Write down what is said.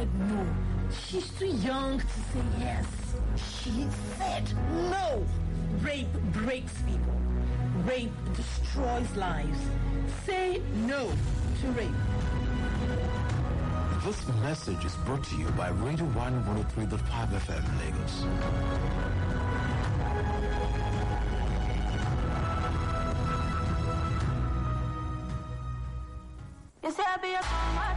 said no. She's too young to say yes. She said no. Rape breaks people. Rape destroys lives. Say no to rape. This message is brought to you by Radio 103.5 FM Lagos. You say I be a